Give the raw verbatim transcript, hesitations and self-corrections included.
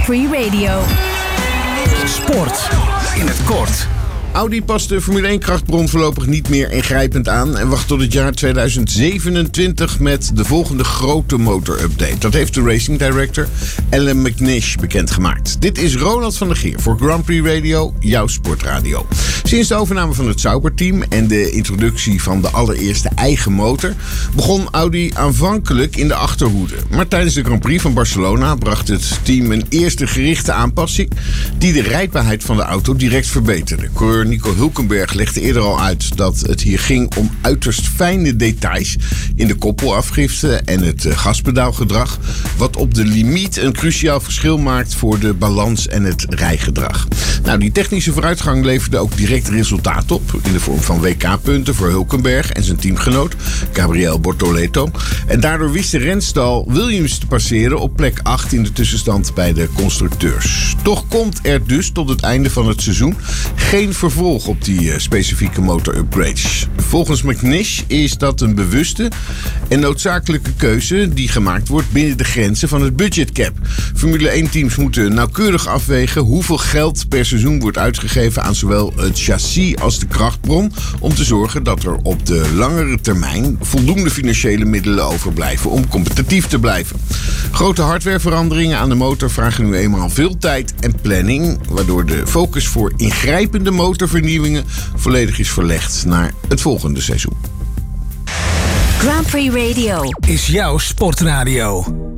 Grand Prix Radio. Sport in het kort. Audi past de Formule één krachtbron voorlopig niet meer ingrijpend aan en wacht tot het jaar tweeduizend zevenentwintig met de volgende grote motor-update. Dat heeft de Racing Director Alan McNish bekendgemaakt. Dit is Ronald van der Geer voor Grand Prix Radio, jouw sportradio. Sinds de overname van het Sauber-team en de introductie van de allereerste eigen motor begon Audi aanvankelijk in de achterhoede. Maar tijdens de Grand Prix van Barcelona bracht het team een eerste gerichte aanpassing die de rijdbaarheid van de auto direct verbeterde. Coureur Nico Hülkenberg legde eerder al uit dat het hier ging om uiterst fijne details in de koppelafgifte en het gaspedaalgedrag, wat op de limiet een cruciaal verschil maakt voor de balans en het rijgedrag. Nou, die technische vooruitgang leverde ook direct resultaat op in de vorm van W K-punten voor Hülkenberg en zijn teamgenoot Gabriel Bortoleto. En daardoor wist de renstal Williams te passeren op plek acht in de tussenstand bij de constructeurs. Toch komt er dus tot het einde van het seizoen geen vervolg op die uh, specifieke motor-upgrades. Volgens McNish is dat een bewuste en noodzakelijke keuze die gemaakt wordt binnen de grenzen van het budgetcap. Formule één-teams moeten nauwkeurig afwegen hoeveel geld per seizoen wordt uitgegeven aan zowel het chassis als de krachtbron, om te zorgen dat er op de langere termijn voldoende financiële middelen overblijven om competitief te blijven. Grote hardwareveranderingen aan de motor vragen nu eenmaal veel tijd en planning, waardoor de focus voor ingrijpende motorvernieuwingen volledig is verlegd naar het volgende seizoen. Grand Prix Radio is jouw sportradio.